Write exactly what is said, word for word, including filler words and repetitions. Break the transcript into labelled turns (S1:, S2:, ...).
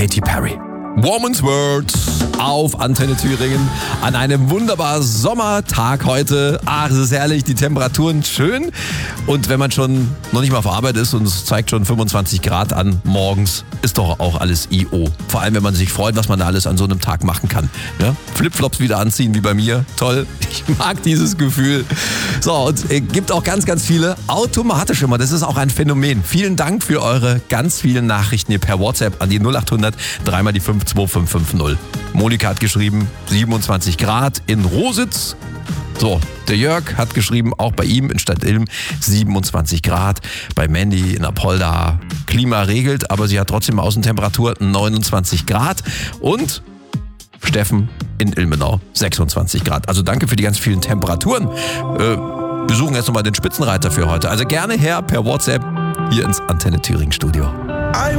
S1: Katy Perry. Woman's World auf Antenne Thüringen an einem wunderbar Sommertag heute. Ach, es ist herrlich, die Temperaturen schön. Und wenn man schon noch nicht mal auf Arbeit ist und es zeigt schon fünfundzwanzig Grad an morgens, ist doch auch alles I O. Vor allem, wenn man sich freut, was man da alles an so einem Tag machen kann. Ja? Flipflops wieder anziehen, wie bei mir. Toll. Ich mag dieses Gefühl. So, und es gibt auch ganz, ganz viele automatisch immer. Das ist auch ein Phänomen. Vielen Dank für eure ganz vielen Nachrichten hier per WhatsApp an die null achthundert, dreimal die fünf zwei fünf fünf null. Monika hat geschrieben, siebenundzwanzig Grad in Rositz. So, der Jörg hat geschrieben, auch bei ihm in Stadtilm siebenundzwanzig Grad. Bei Mandy in Apolda, Klima regelt, aber sie hat trotzdem Außentemperatur neunundzwanzig Grad. Und Steffen in Ilmenau sechsundzwanzig Grad. Also danke für die ganz vielen Temperaturen. Äh, wir suchen jetzt nochmal den Spitzenreiter für heute. Also gerne her per WhatsApp hier ins Antenne Thüringen Studio.